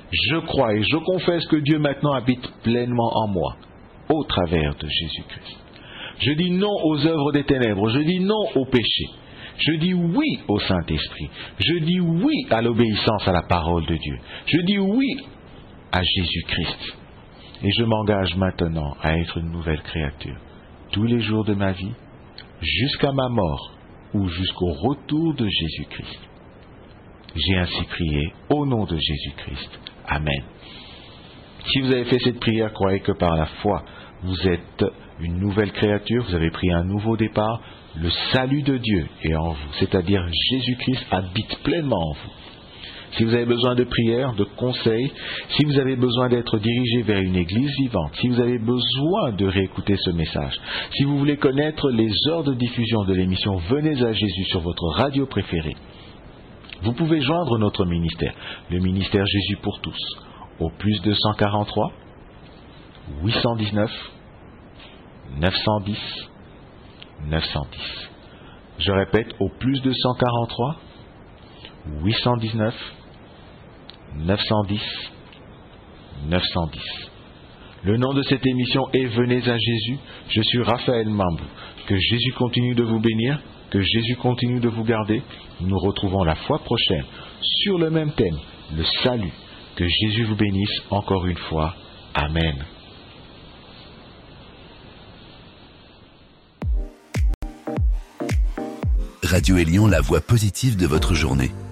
Je crois et je confesse que Dieu maintenant habite pleinement en moi, au travers de Jésus-Christ. Je dis non aux œuvres des ténèbres, je dis non au péché. Je dis oui au Saint-Esprit. Je dis oui à l'obéissance à la parole de Dieu. Je dis oui à Jésus-Christ. Et je m'engage maintenant à être une nouvelle créature, tous les jours de ma vie, jusqu'à ma mort ou jusqu'au retour de Jésus-Christ. J'ai ainsi prié au nom de Jésus-Christ. Amen. Si vous avez fait cette prière, croyez que par la foi, vous êtes une nouvelle créature, vous avez pris un nouveau départ, le salut de Dieu est en vous, c'est-à-dire Jésus-Christ habite pleinement en vous. Si vous avez besoin de prières, de conseils, si vous avez besoin d'être dirigé vers une église vivante, si vous avez besoin de réécouter ce message, si vous voulez connaître les heures de diffusion de l'émission Venez à Jésus sur votre radio préférée, vous pouvez joindre notre ministère, le ministère Jésus pour tous, au plus 243 819 910 910. Je répète, au plus 243 819 910 910. Le nom de cette émission est Venez à Jésus. Je suis Raphaël Mambou. Que Jésus continue de vous bénir, que Jésus continue de vous garder. Nous nous retrouvons la fois prochaine sur le même thème, le salut. Que Jésus vous bénisse encore une fois. Amen. Radio Élion, la voix positive de votre journée.